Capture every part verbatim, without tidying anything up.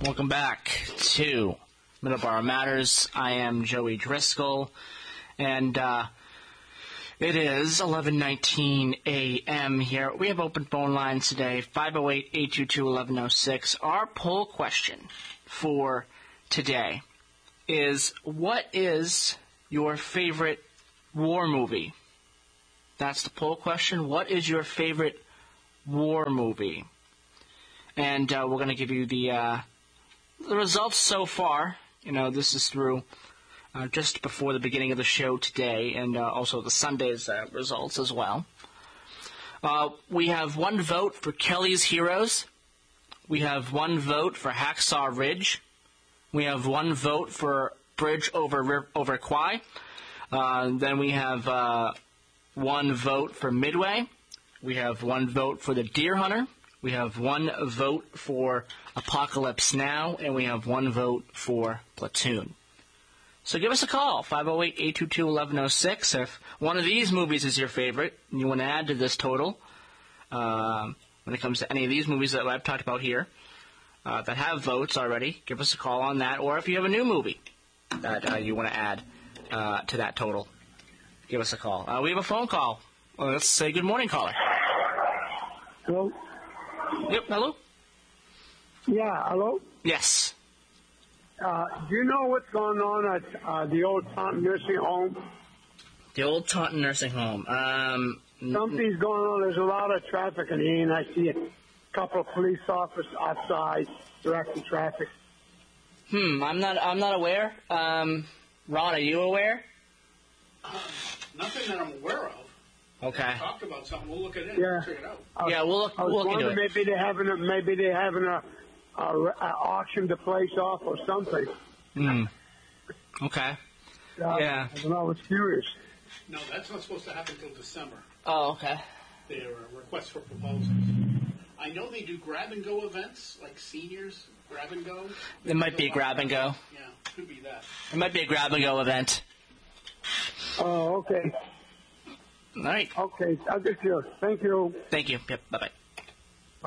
Welcome back to Middleborough Matters. I am Joey Driscoll, and uh, it is eleven nineteen a.m. here. We have open phone lines today, five oh eight, eight two two, eleven oh six. Our poll question for today is, what is your favorite war movie? That's the poll question. What is your favorite war movie? And uh, we're going to give you the... Uh, The results so far. You know, this is through uh, just before the beginning of the show today, and uh, also the Sunday's uh, results as well. Uh, we have one vote for Kelly's Heroes. We have one vote for Hacksaw Ridge. We have one vote for Bridge over over Kwai. Uh, then we have uh, one vote for Midway. We have one vote for The Deer Hunter. We have one vote for Apocalypse Now, and we have one vote for Platoon. So give us a call, five oh eight, eight two two, eleven oh six. If one of these movies is your favorite and you want to add to this total, uh, when it comes to any of these movies that I've talked about here uh, that have votes already, give us a call on that. Or if you have a new movie that uh, you want to add uh, to that total, give us a call. Uh, we have a phone call. Well, let's say good morning, caller. Hello? Yep, hello? Yeah, hello? Yes. Uh, do you know what's going on at uh, the old Taunton Nursing Home? The old Taunton Nursing Home. Um, Something's going on. There's a lot of traffic in here, and I see a couple of police officers outside directing traffic. Hmm, I'm not I'm not aware. Um, Ron, are you aware? Uh, nothing that I'm aware of. Okay. Talked about something. We'll look at it. Yeah. And check it out. I was, Yeah, we'll look, I was we'll look into wondering it. maybe they're having a, maybe they're having a, a, a auction the place off or something. Hmm. Okay. Uh, Yeah. I don't know. I was curious. No, that's not supposed to happen until December. Oh, okay. Their uh, requests for proposals. I know they do grab and go events, like seniors grab and go. It might be a grab and go. Yeah, could be that. It might be a grab and go event. Oh, okay. All right. Okay. I'll get you. Thank you. Thank you. Yep. Bye-bye.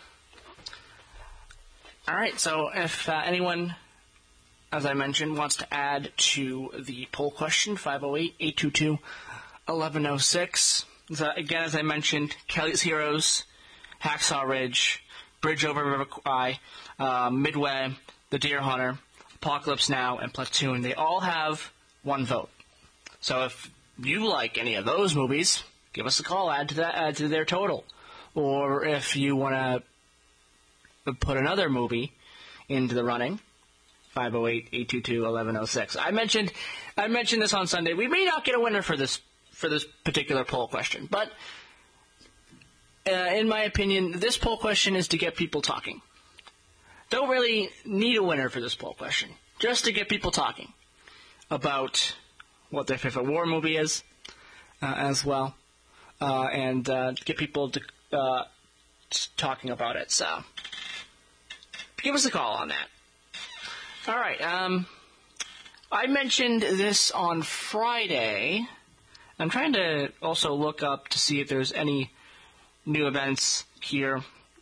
All right. So if uh, anyone, as I mentioned, wants to add to the poll question, five oh eight, eight two two, eleven oh six. So again, as I mentioned, Kelly's Heroes, Hacksaw Ridge, Bridge over River Kwai, uh, Midway, The Deer Hunter, Apocalypse Now, and Platoon. They all have one vote. So if you like any of those movies, give us a call, add to that, add to their total. Or if you want to put another movie into the running, five oh eight, eight two two, eleven oh six. I mentioned I mentioned this on Sunday. We may not get a winner for this for this particular poll question, but uh, in my opinion, this poll question is to get people talking. Don't really need a winner for this poll question, just to get people talking about what their favorite war movie is uh, as well, uh, and uh, get people to, uh, talking about it. So give us a call on that. All right. Um, I mentioned this on Friday. I'm trying to also look up to see if there's any new events here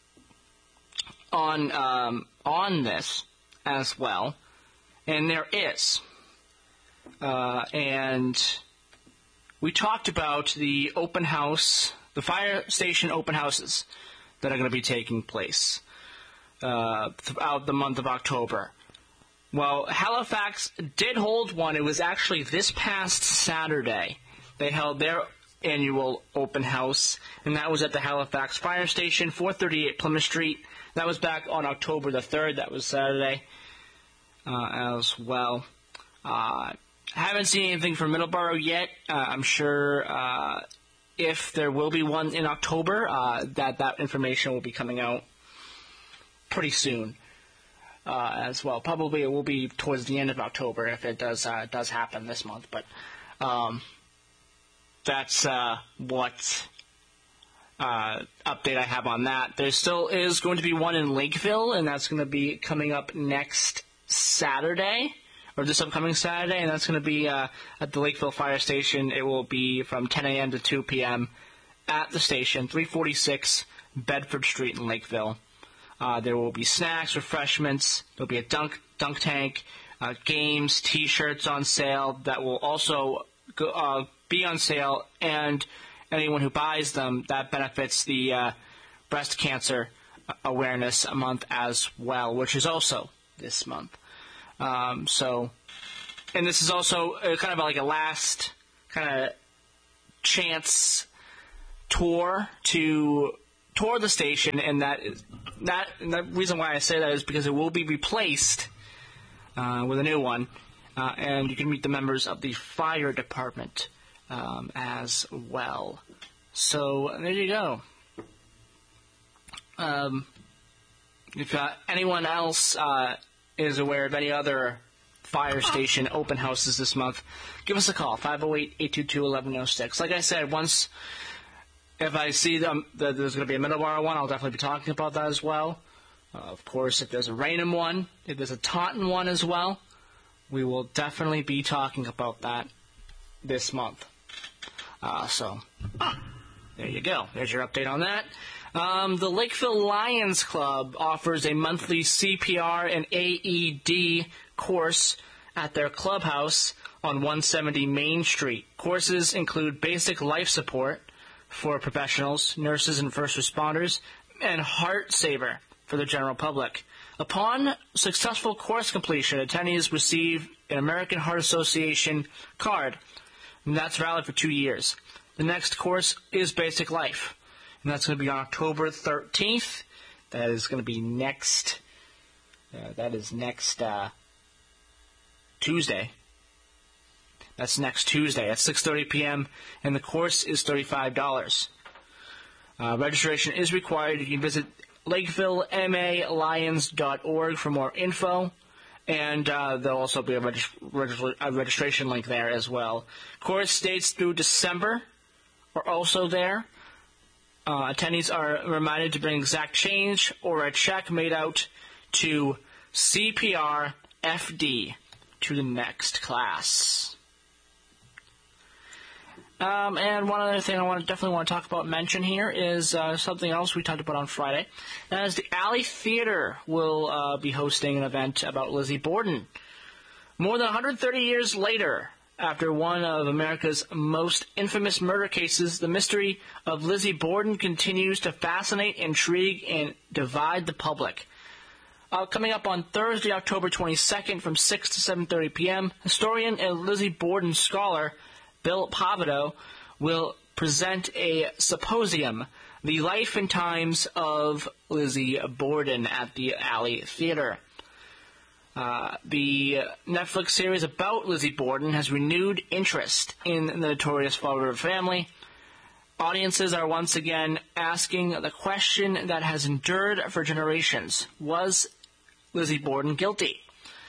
on um, on this as well, and there is. Uh, and we talked about the open house, the fire station open houses that are going to be taking place uh, throughout the month of October. Well, Halifax did hold one. It was actually this past Saturday. They held their annual open house, and that was at the Halifax Fire Station, four thirty-eight Plymouth Street. That was back on October the third. That was Saturday uh, as well. Uh, haven't seen anything from Middleborough yet. Uh, I'm sure uh, if there will be one in October, uh, that that information will be coming out pretty soon uh, as well. Probably it will be towards the end of October if it does uh, does happen this month. But um, that's uh, what uh, update I have on that. There still is going to be one in Lakeville, and that's going to be coming up next Saturday. Or this upcoming Saturday, and that's going to be uh, at the Lakeville Fire Station. It will be from ten a.m. to two p.m. at the station, three forty-six Bedford Street in Lakeville. Uh, there will be snacks, refreshments. There'll be a dunk dunk tank, uh, games, T-shirts on sale that will also go, uh, be on sale, and anyone who buys them, that benefits the uh, breast cancer awareness month as well, which is also this month. Um, so, and this is also uh, kind of like a last kind of chance tour to tour the station, and that is that. And the reason why I say that is because it will be replaced uh, with a new one, uh, and you can meet the members of the fire department um, as well. So there you go. Um, if uh, anyone else uh, is aware of any other fire station open houses this month, give us a call, five oh eight, eight two two, one one oh six. Like I said, once, if I see them, that there's going to be a Middleborough one, I'll definitely be talking about that as well. Uh, of course, if there's a Raynham one, if there's a Taunton one as well, we will definitely be talking about that this month. Uh, so, there you go. There's your update on that. Um, the Lakeville Lions Club offers a monthly C P R and A E D course at their clubhouse on one seventy Main Street. Courses include basic life support for professionals, nurses and first responders, and Heart Saver for the general public. Upon successful course completion, attendees receive an American Heart Association card, and that's valid for two years. The next course is Basic Life, and that's going to be on October thirteenth. That is going to be next, uh, that is next uh, Tuesday. That's next Tuesday at six thirty p.m., and the course is thirty-five dollars. Uh, registration is required. You can visit lakeville m a lions dot org for more info, and uh, there'll also be a, reg- reg- a registration link there as well. Course dates through December are also there. Uh, attendees are reminded to bring exact change or a check made out to C P R F D to the next class. Um, and one other thing I want to definitely want to talk about, mention here, is uh, something else we talked about on Friday. That is the Alley Theater will uh, be hosting an event about Lizzie Borden. More than one hundred thirty years later, after one of America's most infamous murder cases, the mystery of Lizzie Borden continues to fascinate, intrigue, and divide the public. Uh, coming up on Thursday, October twenty-second from six to seven thirty p.m., historian and Lizzie Borden scholar Bill Pavato will present a symposium, The Life and Times of Lizzie Borden, at the Alley Theater. Uh, the Netflix series about Lizzie Borden has renewed interest in the notorious Fall River family. Audiences are once again asking the question that has endured for generations: was Lizzie Borden guilty?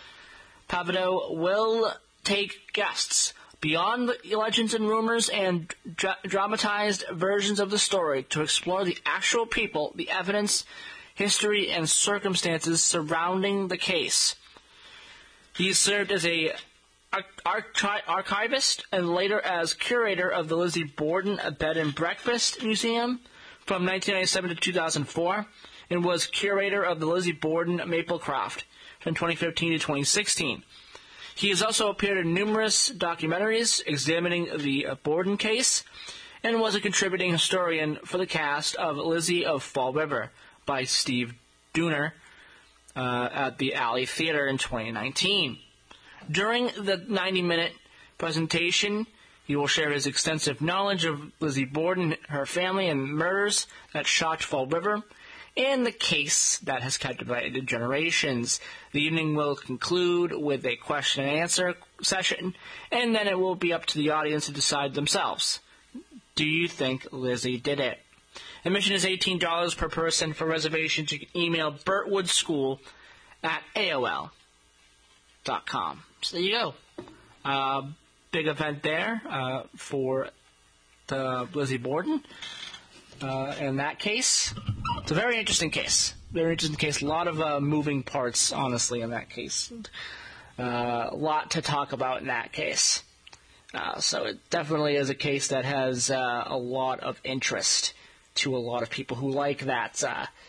Pavato will take guests beyond the legends and rumors and dra- dramatized versions of the story to explore the actual people, the evidence, history, and circumstances surrounding the case. He served as a archi- archivist and later as curator of the Lizzie Borden Bed and Breakfast Museum from nineteen ninety-seven to two thousand four, and was curator of the Lizzie Borden Maplecroft from twenty fifteen to twenty sixteen. He has also appeared in numerous documentaries examining the Borden case, and was a contributing historian for the cast of Lizzie of Fall River by Steve Dooner uh, at the Alley Theater in twenty nineteen. During the ninety-minute presentation, he will share his extensive knowledge of Lizzie Borden, her family, and murders that shocked Fall River, and the case that has captivated generations. The evening will conclude with a question and answer session, and then it will be up to the audience to decide themselves. Do you think Lizzie did it? Admission is eighteen dollars per person. For reservations, you can email burtwoodschool at A O L dot com. So there you go. Uh, big event there uh, for the Lizzie Borden. Uh, in that case, it's a very interesting case. Very interesting case. A lot of uh, moving parts, honestly, in that case. Uh, a lot to talk about in that case. Uh, so it definitely is a case that has uh, a lot of interest to a lot of people who like that uh,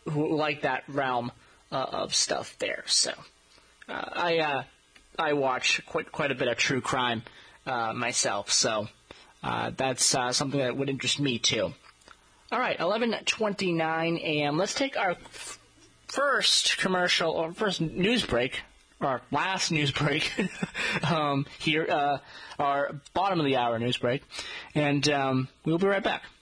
who like that realm uh, of stuff there. So uh, I uh, I watch quite quite a bit of true crime uh, myself. So uh, that's uh, something that would interest me too. All right, eleven twenty-nine a.m. Let's take our f- first commercial or first news break. Our last news break um, here, uh, our bottom of the hour news break, and um, we'll be right back.